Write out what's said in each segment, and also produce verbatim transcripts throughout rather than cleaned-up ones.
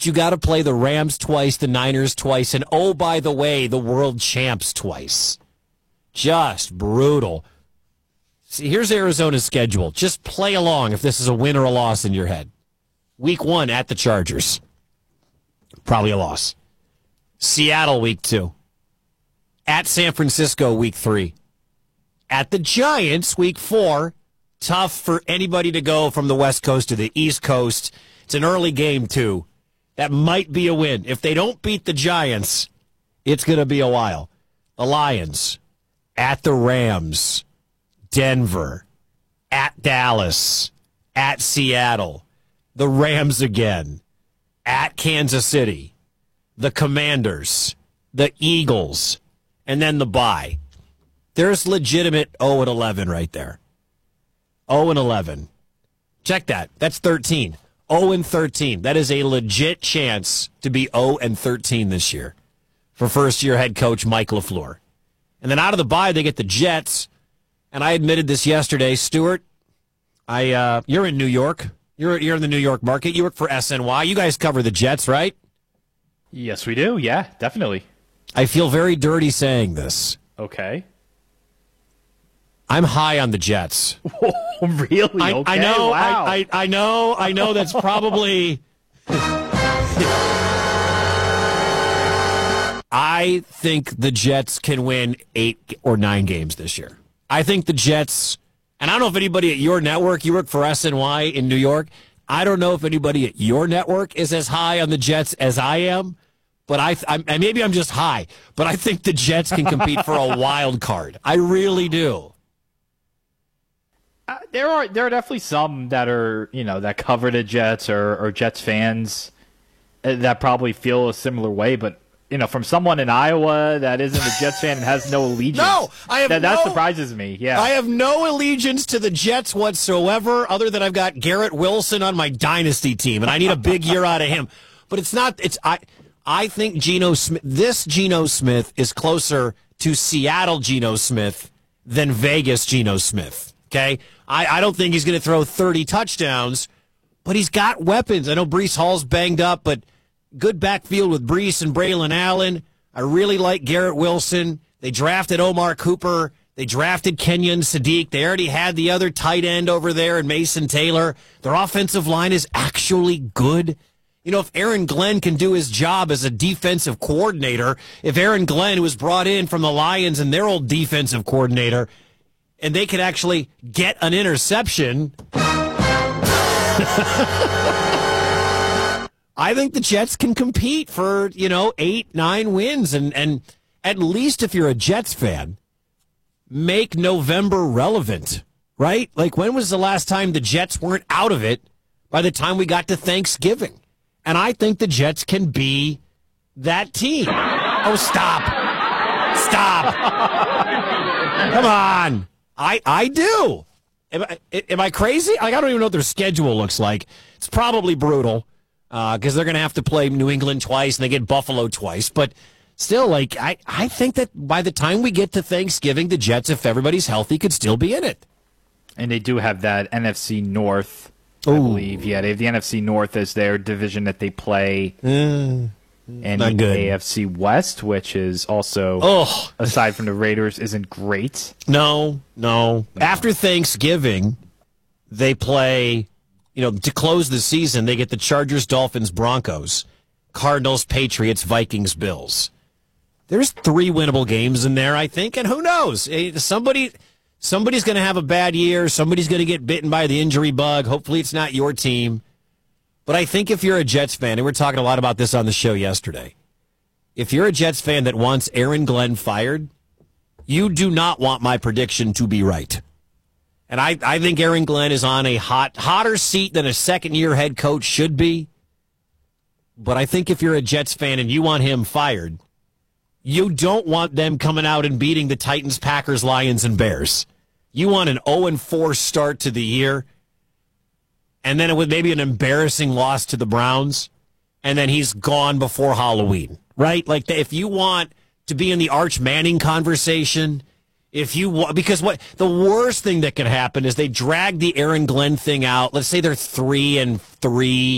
but you got to play the Rams twice, the Niners twice, and oh, by the way, the world champs twice. Just brutal. See, here's Arizona's schedule. Just play along if this is a win or a loss in your head. Week one at the Chargers. Probably a loss. Seattle week two. At San Francisco week three. At the Giants week four. Tough for anybody to go from the West Coast to the East Coast. It's an early game, too. That might be a win. If they don't beat the Giants, it's going to be a while. The Lions, at the Rams, Denver, at Dallas, at Seattle, the Rams again, at Kansas City, the Commanders, the Eagles, and then the bye. There's legitimate oh and eleven right there. oh and eleven. Check that. That's thirteen. oh and thirteen. That is a legit chance to be oh and thirteen this year for first-year head coach Mike LaFleur. And then out of the bye, they get the Jets. And I admitted this yesterday, Stuart. I uh, you're in New York. You're you're in the New York market. You work for S N Y. You guys cover the Jets, right? Yes, we do. Yeah, definitely. I feel very dirty saying this. Okay. I'm high on the Jets. Oh, really? I, okay. I know. Wow. I, I, I know. I know. That's probably. I think the Jets can win eight or nine games this year. I think the Jets, and I don't know if anybody at your network, you work for S N Y in New York, I don't know if anybody at your network is as high on the Jets as I am, but I, I'm, and maybe I'm just high, but I think the Jets can compete for a wild card. I really do. Uh, there are there are definitely some that are, you know, that cover the Jets or, or Jets fans uh, that probably feel a similar way, but you know, from someone in Iowa that isn't a Jets fan and has no allegiance. No, I have that, no, that surprises me. Yeah, I have no allegiance to the Jets whatsoever, other than I've got Garrett Wilson on my dynasty team, and I need a big year out of him. But it's not. It's I. I think Geno Smith. This Geno Smith is closer to Seattle Geno Smith than Vegas Geno Smith. Okay, I, I don't think he's going to throw thirty touchdowns, but he's got weapons. I know Breece Hall's banged up, but good backfield with Breece and Braylon Allen. I really like Garrett Wilson. They drafted Omar Cooper. They drafted Kenyon Sadiq. They already had the other tight end over there in Mason Taylor. Their offensive line is actually good. You know, if Aaron Glenn can do his job as a defensive coordinator, if Aaron Glenn was brought in from the Lions and their old defensive coordinator, and they could actually get an interception, I think the Jets can compete for, you know, eight, nine wins. And, and at least if you're a Jets fan, make November relevant, right? Like, when was the last time the Jets weren't out of it by the time we got to Thanksgiving? And I think the Jets can be that team. Oh, stop. Stop. Come on. I, I do. Am I, am I crazy? Like, I don't even know what their schedule looks like. It's probably brutal because uh, they're going to have to play New England twice and they get Buffalo twice. But still, like, I, I think that by the time we get to Thanksgiving, the Jets, if everybody's healthy, could still be in it. And they do have that N F C North, I Ooh. believe. Yeah, they have the N F C North as their division that they play. Mm. And Not the good. A F C West, which is also, Oh. aside from the Raiders, isn't great. No, no. After Thanksgiving, they play, you know, to close the season, they get the Chargers, Dolphins, Broncos, Cardinals, Patriots, Vikings, Bills. There's three winnable games in there, I think, and who knows? Eh, Somebody, somebody's going to have a bad year. Somebody's going to get bitten by the injury bug. Hopefully it's not your team. But I think if you're a Jets fan, and we were talking a lot about this on the show yesterday, if you're a Jets fan that wants Aaron Glenn fired, you do not want my prediction to be right. And I, I think Aaron Glenn is on a hot, hotter seat than a second-year head coach should be. But I think if you're a Jets fan and you want him fired, you don't want them coming out and beating the Titans, Packers, Lions, and Bears. You want an oh and four start to the year, and then it would maybe an embarrassing loss to the Browns, and then he's gone before Halloween, right? Like, if you want to be in the Arch Manning conversation, if you want, because what the worst thing that could happen is they drag the Aaron Glenn thing out. Let's say they're three and three,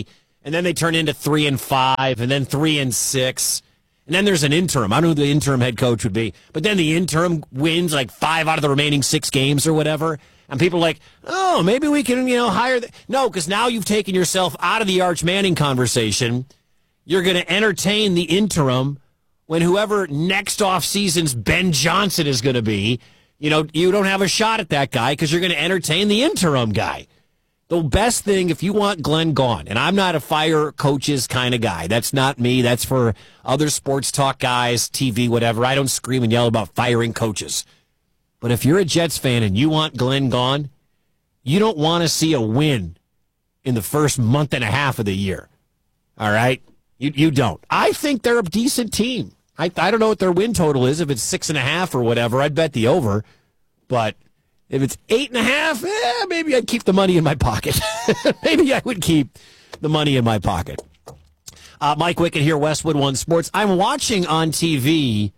and then they turn into three and five, and then three and six, and then there's an interim. I don't know who the interim head coach would be, but then the interim wins like five out of the remaining six games or whatever, and people are like, oh, maybe we can, you know, hire. The-. No, because now you've taken yourself out of the Arch Manning conversation. You're going to entertain the interim when whoever next off season's Ben Johnson is going to be. You know, you don't have a shot at that guy because you're going to entertain the interim guy. The best thing, if you want Glenn gone, and I'm not a fire coaches kind of guy. That's not me. That's for other sports talk guys, T V, whatever. I don't scream and yell about firing coaches. But if you're a Jets fan and you want Glenn gone, you don't want to see a win in the first month and a half of the year. All right? You you don't. I think they're a decent team. I I don't know what their win total is. If it's six and a half or whatever, I'd bet the over. But if it's eight and a half, eh, maybe I'd keep the money in my pocket. Maybe I would keep the money in my pocket. Uh, Mike Wickett here, Westwood One Sports. I'm watching on T V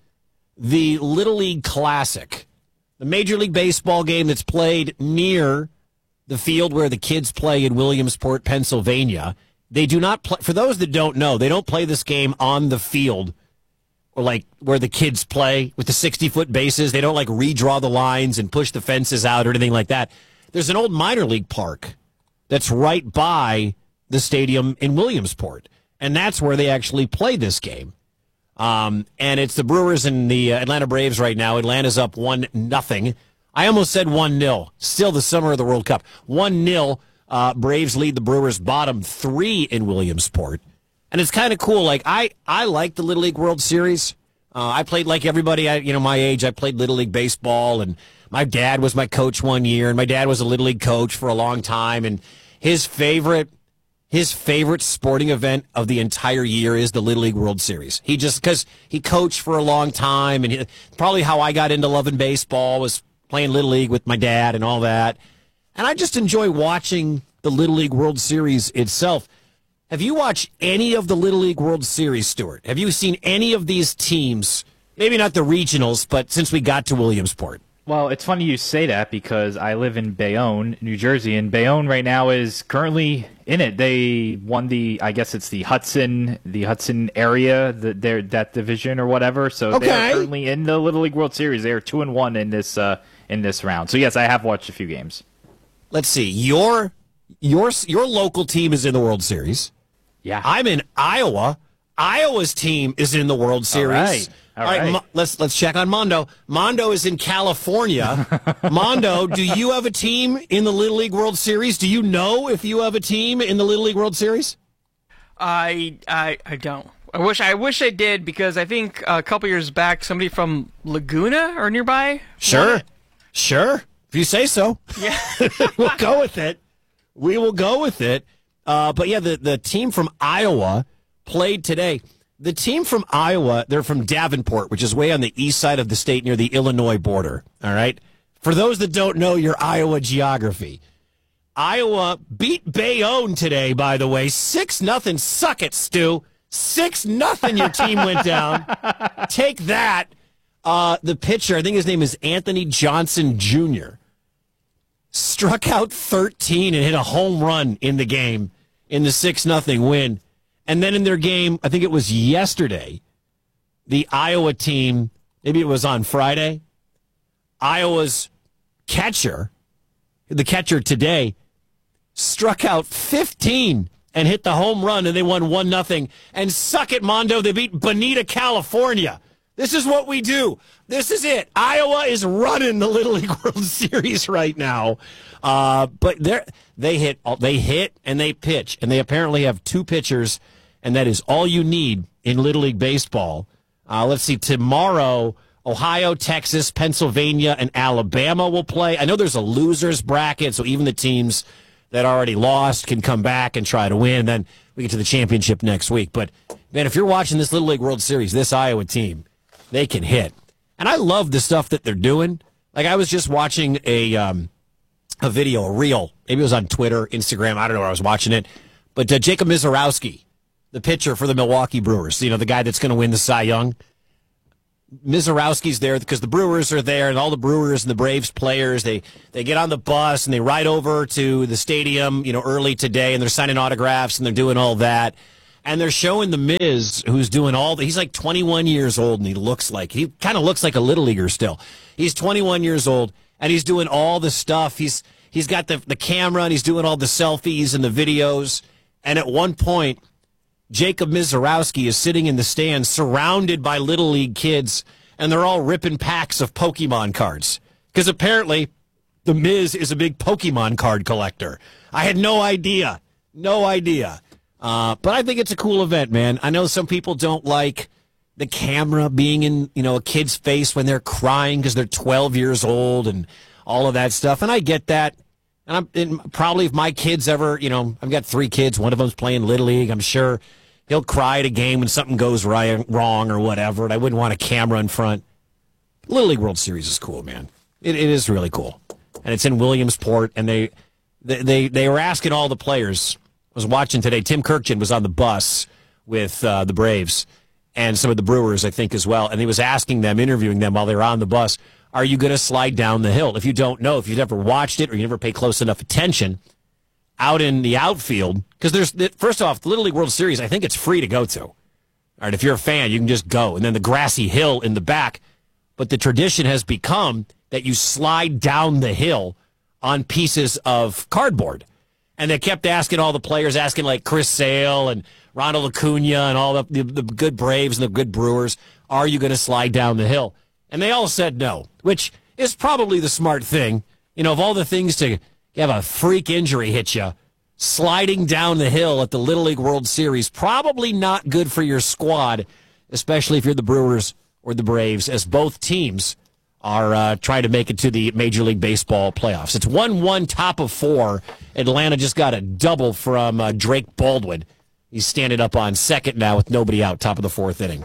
the Little League Classic, the Major League Baseball game that's played near the field where the kids play in Williamsport, Pennsylvania. They do not play, for those that don't know, they don't play this game on the field or like where the kids play with the sixty-foot bases. They don't like redraw the lines and push the fences out or anything like that. There's an old minor league park that's right by the stadium in Williamsport, and that's where they actually play this game. Um, and it's the Brewers and the uh, Atlanta Braves right now. Atlanta's up one nothing. I almost said one nil. Still the summer of the World Cup. one nil. Uh, Braves lead the Brewers bottom three in Williamsport. And it's kind of cool. Like, I, I like the Little League World Series. Uh, I played like everybody, I, you know, my age. I played Little League Baseball, and my dad was my coach one year, and my dad was a Little League coach for a long time. And his favorite, his favorite sporting event of the entire year is the Little League World Series. He just, because he coached for a long time, and he, probably how I got into loving baseball was playing Little League with my dad and all that. And I just enjoy watching the Little League World Series itself. Have you watched any of the Little League World Series, Stuart? Have you seen any of these teams? Maybe not the regionals, but since we got to Williamsport. Well, it's funny you say that because I live in Bayonne, New Jersey, and Bayonne right now is currently in it. They won the, I guess it's the Hudson, the Hudson area, the, their, that division or whatever. So okay. They're currently in the Little League World Series. They are two and one in this uh, in this round. So yes, I have watched a few games. Let's see. Your your your local team is in the World Series. Yeah, I'm in Iowa. Iowa's team is in the World Series. All right. All All right, right. Mo- let's let's check on Mondo. Mondo is in California. Mondo, do you have a team in the Little League World Series? Do you know if you have a team in the Little League World Series? I I I don't. I wish I wish I did because I think a couple years back somebody from Laguna or nearby. Sure, sure. If you say so. Yeah, we'll go with it. We will go with it. Uh, but yeah, the the team from Iowa played today. The team from Iowa, they're from Davenport, which is way on the east side of the state near the Illinois border. All right? For those that don't know your Iowa geography, Iowa beat Bayonne today, by the way. six nothing. Suck it, Stu. six nothing your team went down. Take that. Uh, the pitcher, I think his name is Anthony Johnson Junior, struck out thirteen and hit a home run in the game in the six nothing win. And then in their game, I think it was yesterday, the Iowa team, maybe it was on Friday, Iowa's catcher, the catcher today, struck out fifteen and hit the home run, and they won one nothing. And suck it, Mondo, they beat Bonita, California. This is what we do. This is it. Iowa is running the Little League World Series right now. Uh, but they they hit, they hit and they pitch, and they apparently have two pitchers. And that is all you need in Little League Baseball. Uh, let's see, tomorrow, Ohio, Texas, Pennsylvania, and Alabama will play. I know there's a loser's bracket, so even the teams that already lost can come back and try to win. Then we get to the championship next week. But, man, if you're watching this Little League World Series, this Iowa team, they can hit. And I love the stuff that they're doing. Like, I was just watching a, um, a video, a reel. Maybe it was on Twitter, Instagram. I don't know where I was watching it. But uh, Jacob Misiorowski, the pitcher for the Milwaukee Brewers, you know, the guy that's going to win the Cy Young. Mizorowski's there because the Brewers are there, and all the Brewers and the Braves players, they, they get on the bus and they ride over to the stadium, you know, early today, and they're signing autographs and they're doing all that. And they're showing the Miz, who's doing all the, he's like twenty-one years old, and he looks like, he kind of looks like a little leaguer still. He's twenty-one years old, and he's doing all the stuff. He's He's got the, the camera, and he's doing all the selfies and the videos. And at one point, Jacob Mizorowski is sitting in the stands surrounded by Little League kids, and they're all ripping packs of Pokemon cards. Because apparently, the Miz is a big Pokemon card collector. I had no idea. No idea. Uh, but I think it's a cool event, man. I know some people don't like the camera being in, you know, a kid's face when they're crying because they're twelve years old and all of that stuff. And I get that. And I'm and probably if my kids ever, you know, I've got three kids. One of them's playing Little League. I'm sure he'll cry at a game when something goes right, wrong or whatever. And I wouldn't want a camera in front. Little League World Series is cool, man. It, it is really cool. And it's in Williamsport. And they, they, they, they were asking all the players. I was watching today. Tim Kirkjian was on the bus with uh, the Braves and some of the Brewers, I think, as well. And he was asking them, interviewing them while they were on the bus, are you going to slide down the hill? If you don't know, if you've never watched it or you never pay close enough attention, out in the outfield, because there's, first off, the Little League World Series, I think it's free to go to. All right, if you're a fan, you can just go. And then the grassy hill in the back. But the tradition has become that you slide down the hill on pieces of cardboard. And they kept asking all the players, asking like Chris Sale and Ronald Acuna and all the, the, the good Braves and the good Brewers, are you going to slide down the hill? And they all said no, which is probably the smart thing. You know, of all the things to have a freak injury hit you, sliding down the hill at the Little League World Series, probably not good for your squad, especially if you're the Brewers or the Braves, as both teams are uh, trying to make it to the Major League Baseball playoffs. It's one one top of four. Atlanta just got a double from uh, Drake Baldwin. He's standing up on second now with nobody out, top of the fourth inning.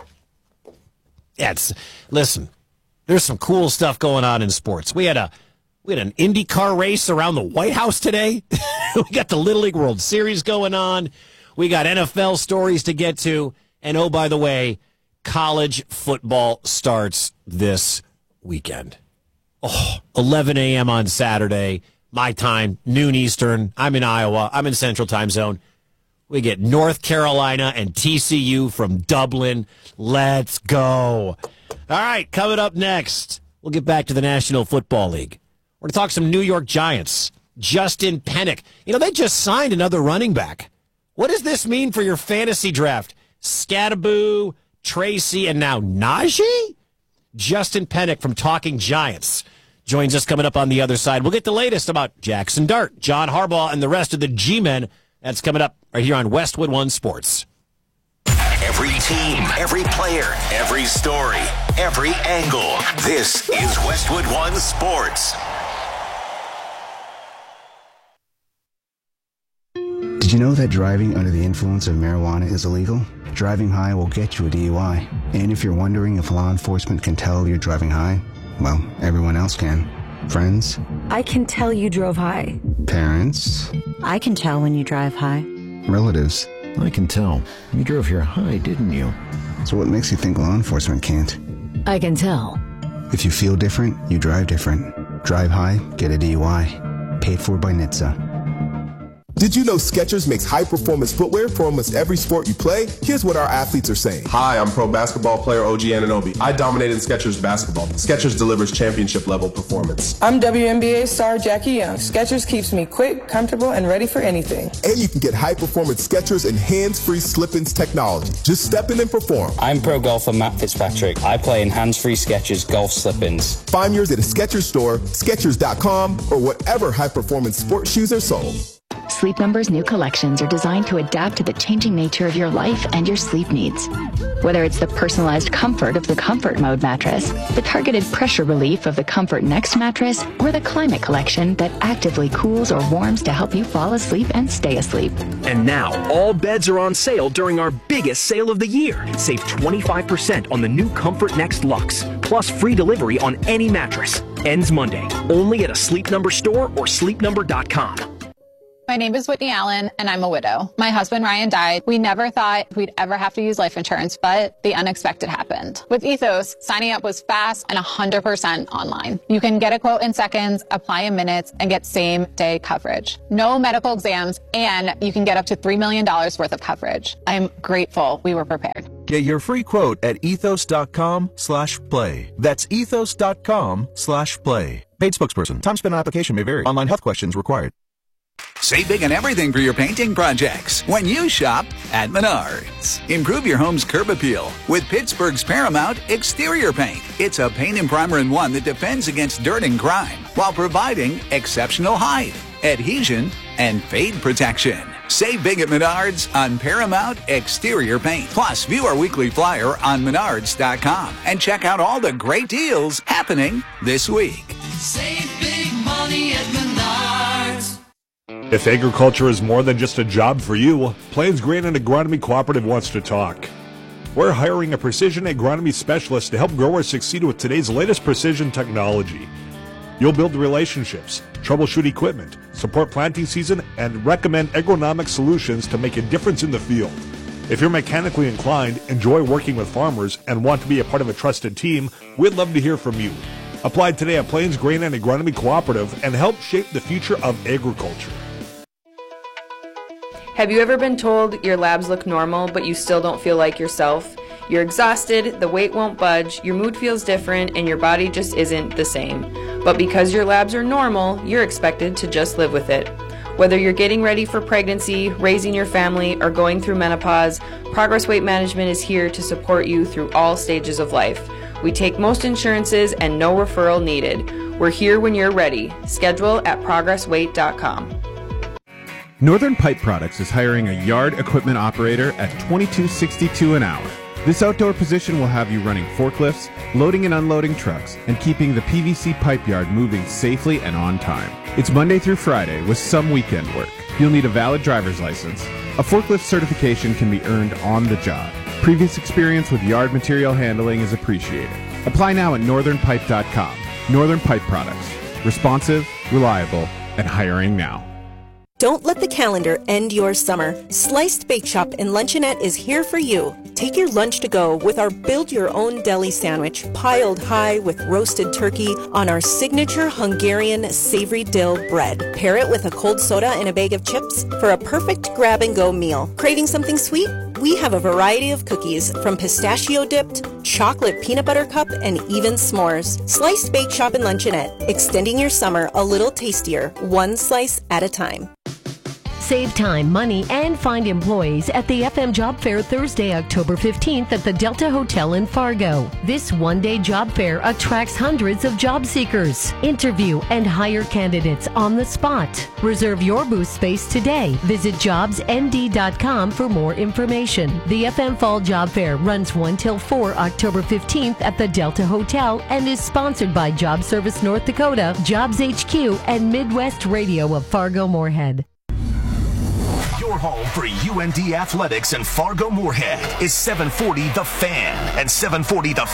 Yeah, it's, listen, there's some cool stuff going on in sports. We had a we had an IndyCar race around the White House today. We got the Little League World Series going on. We got N F L stories to get to. And oh, by the way, college football starts this weekend. Oh, eleven a.m. on Saturday, my time, noon Eastern. I'm in Iowa. I'm in Central Time Zone. We get North Carolina and T C U from Dublin. Let's go. All right, coming up next, we'll get back to the National Football League. We're going to talk some New York Giants. Justin Pennick. You know, they just signed another running back. What does this mean for your fantasy draft? Scadaboo, Tracy, and now Najee? Justin Pennick from Talking Giants joins us coming up on the other side. We'll get the latest about Jackson Dart, John Harbaugh, and the rest of the G-men. That's coming up right here on Westwood One Sports. Every team, every player, every story, every angle. This is Westwood One Sports. Did you know that driving under the influence of marijuana is illegal? Driving high will get you a D U I. And if you're wondering if law enforcement can tell you're driving high, well, everyone else can. Friends? I can tell you drove high. Parents? I can tell when you drive high. Relatives? I can tell. You drove here high, didn't you? So what makes you think law enforcement can't? I can tell. If you feel different, you drive different. Drive high, get a D U I. Paid for by N H T S A. Did you know Skechers makes high-performance footwear for almost every sport you play? Here's what our athletes are saying. Hi, I'm pro basketball player O G Anunoby. I dominated Skechers basketball. Skechers delivers championship-level performance. I'm W N B A star Jackie Young. Skechers keeps me quick, comfortable, and ready for anything. And you can get high-performance Skechers and hands-free slip-ins technology. Just step in and perform. I'm pro golfer Matt Fitzpatrick. I play in hands-free Skechers golf slip-ins. Find yours at a Skechers store, Skechers dot com, or whatever high-performance sports shoes are sold. Sleep Number's new collections are designed to adapt to the changing nature of your life and your sleep needs. Whether it's the personalized comfort of the Comfort Mode mattress, the targeted pressure relief of the Comfort Next mattress, or the Climate Collection that actively cools or warms to help you fall asleep and stay asleep. And now, all beds are on sale during our biggest sale of the year. Save twenty-five percent on the new Comfort Next Luxe, plus free delivery on any mattress. Ends Monday, only at a Sleep Number store or sleep number dot com. My name is Whitney Allen, and I'm a widow. My husband, Ryan, died. We never thought we'd ever have to use life insurance, but the unexpected happened. With Ethos, signing up was fast and one hundred percent online. You can get a quote in seconds, apply in minutes, and get same-day coverage. No medical exams, and you can get up to three million dollars worth of coverage. I'm grateful we were prepared. Get your free quote at ethos.com slash play. That's ethos.com slash play. Paid spokesperson. Time spent on application may vary. Online health questions required. Save big on everything for your painting projects when you shop at Menards. Improve your home's curb appeal with Pittsburgh's Paramount Exterior Paint. It's a paint and primer in one that defends against dirt and grime while providing exceptional height, adhesion, and fade protection. Save big at Menards on Paramount Exterior Paint. Plus, view our weekly flyer on menards dot com and check out all the great deals happening this week. Save big money at Menards. If agriculture is more than just a job for you, Plains Grain and Agronomy Cooperative wants to talk. We're hiring a precision agronomy specialist to help growers succeed with today's latest precision technology. You'll build relationships, troubleshoot equipment, support planting season, and recommend agronomic solutions to make a difference in the field. If you're mechanically inclined, enjoy working with farmers, and want to be a part of a trusted team, we'd love to hear from you. Apply today at Plains Grain and Agronomy Cooperative and help shape the future of agriculture. Have you ever been told your labs look normal, but you still don't feel like yourself? You're exhausted, the weight won't budge, your mood feels different, and your body just isn't the same. But because your labs are normal, you're expected to just live with it. Whether you're getting ready for pregnancy, raising your family, or going through menopause, Progress Weight Management is here to support you through all stages of life. We take most insurances and no referral needed. We're here when you're ready. Schedule at progress weight dot com. Northern Pipe Products is hiring a yard equipment operator at twenty-two sixty-two an hour. This outdoor position will have you running forklifts, loading and unloading trucks, and keeping the P V C pipe yard moving safely and on time. It's Monday through Friday with some weekend work. You'll need a valid driver's license. A forklift certification can be earned on the job. Previous experience with yard material handling is appreciated. Apply now at northern pipe dot com. Northern Pipe Products. Responsive, reliable, and hiring now. Don't let the calendar end your summer. Sliced Bake Shop and Luncheonette is here for you. Take your lunch to go with our build-your-own deli sandwich, piled high with roasted turkey on our signature Hungarian savory dill bread. Pair it with a cold soda and a bag of chips for a perfect grab-and-go meal. Craving something sweet? We have a variety of cookies, from pistachio-dipped, chocolate peanut butter cup, and even s'mores. Sliced Bake Shop and Luncheonette, extending your summer a little tastier, one slice at a time. Save time, money, and find employees at the F M Job Fair Thursday, October fifteenth at the Delta Hotel in Fargo. This one-day job fair attracts hundreds of job seekers. Interview and hire candidates on the spot. Reserve your booth space today. Visit jobs n d dot com for more information. The F M Fall Job Fair runs one till four October fifteenth at the Delta Hotel and is sponsored by Job Service North Dakota, Jobs H Q, and Midwest Radio of Fargo-Moorhead. Your home for U N D Athletics and Fargo-Moorhead is seven forty The Fan and seven forty The